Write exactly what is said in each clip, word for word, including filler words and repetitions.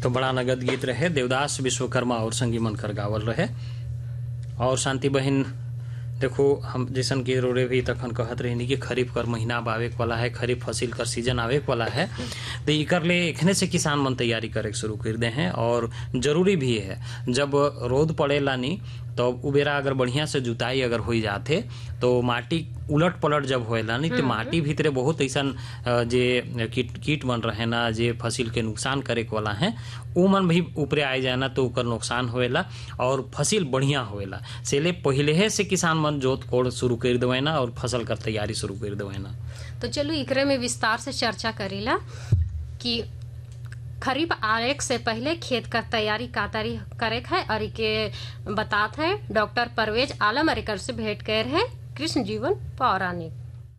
तो बड़ा नगद गीत रहे, देवदास विश्वकर्मा और संगी मनकर गावल रहे। और शांति बहन देखो, हम जैसन के रोड़े भी तखन कहत रहनी कि खरीफ कर महीना अब आवे वाला है, खरीफ फसिल कर सीजन आवे वाला है, तो इकर ले एखने से किसान मन तैयारी करे शुरू कर दे हैं। और जरूरी भी है, जब रोद पड़ेला नहीं तो उबेरा अगर बढ़िया से जुताई अगर हो जाते तो माटी उलट पलट जब होएला नहीं तो माटी भीतरे बहुत ऐसा जे कीट कीट बन रहे ना, जे फसिल के नुकसान करे वाला है, वो मन भी ऊपरे आए जाए ना तो ओकर नुकसान होएला और फसिल बढ़िया होएला। सेले पहले से किसान मन जोत कोड़ शुरू कर देवे ना और फसल कर तैयारी शुरू कर देवे ना। तो चलो एकरे में विस्तार से चर्चा करेला कि खरीफ आने से पहले खेत का तैयारी का तारी करे है और के बात है डॉक्टर परवेज आलम अरेकर से भेंट कर है कृष्ण जीवन पौराणिक।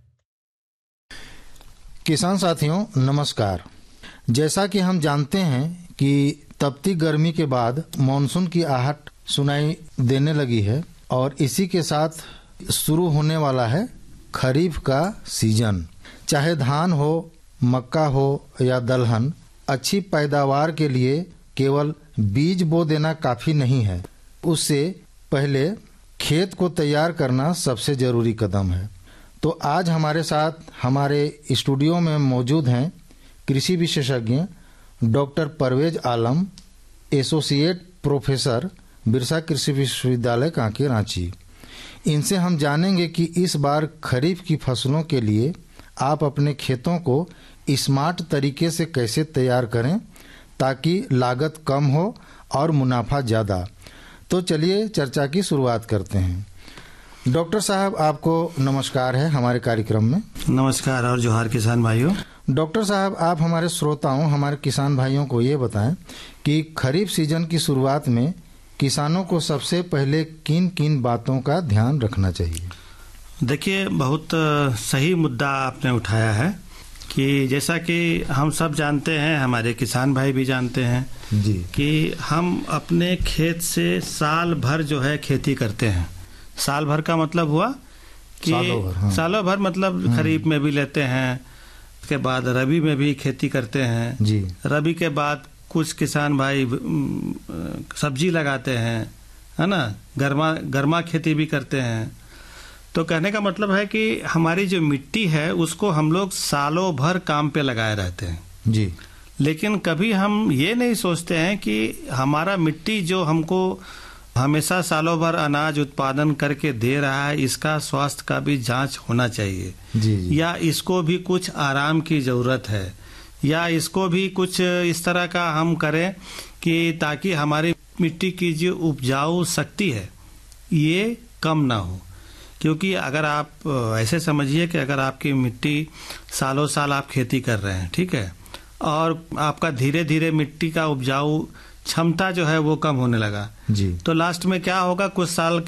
किसान साथियों नमस्कार। जैसा कि हम जानते हैं कि तपती गर्मी के बाद मानसून की आहट सुनाई देने लगी है और इसी के साथ शुरू होने वाला है खरीफ का सीजन। चाहे धान हो, मक्का हो या दलहन, अच्छी पैदावार के लिए केवल बीज बो देना काफी नहीं है, उससे पहले खेत को तैयार करना सबसे जरूरी कदम है। तो आज हमारे साथ हमारे स्टूडियो में मौजूद हैं कृषि विशेषज्ञ doctor Parvez Alam, associate professor Birsa कृषि विश्वविद्यालय कांके रांची। इनसे हम जानेंगे कि इस बार खरीफ की फसलों के लिए आप अपने खेतों को स्मार्ट तरीके से कैसे तैयार करें ताकि लागत कम हो और मुनाफा ज़्यादा। तो चलिए चर्चा की शुरुआत करते हैं। डॉक्टर साहब आपको नमस्कार है हमारे कार्यक्रम में। नमस्कार और जोहार किसान भाइयों। डॉक्टर साहब आप हमारे श्रोताओं, हमारे किसान भाइयों को ये बताएं कि खरीफ सीजन की शुरुआत में किसानों को सबसे पहले किन किन बातों का ध्यान रखना चाहिए। देखिए, बहुत सही मुद्दा आपने उठाया है कि जैसा कि हम सब जानते हैं, हमारे किसान भाई भी जानते हैं जी कि हम अपने खेत से साल भर जो है खेती करते हैं। साल भर का मतलब हुआ कि सालों भर, हाँ। सालों भर मतलब खरीफ में भी लेते हैं, उसके बाद रबी में भी खेती करते हैं जी। रबी के बाद कुछ किसान भाई सब्जी लगाते हैं, है ना, गर्मा गर्मा खेती भी करते हैं। तो कहने का मतलब है कि हमारी जो मिट्टी है उसको हम लोग सालों भर काम पे लगाए रहते हैं जी। लेकिन कभी हम ये नहीं सोचते हैं कि हमारा मिट्टी जो हमको हमेशा सालों भर अनाज उत्पादन करके दे रहा है, इसका स्वास्थ्य का भी जांच होना चाहिए जी, जी। या इसको भी कुछ आराम की जरूरत है, या इसको भी कुछ इस तरह का हम करें कि ताकि हमारी मिट्टी की जो उपजाऊ शक्ति है ये कम ना हो। क्योंकि अगर आप ऐसे समझिए कि अगर आपकी मिट्टी सालों साल आप खेती कर रहे हैं, ठीक है, और आपका धीरे धीरे मिट्टी का उपजाऊ क्षमता जो है वो कम होने लगा जी, तो लास्ट में क्या होगा, कुछ साल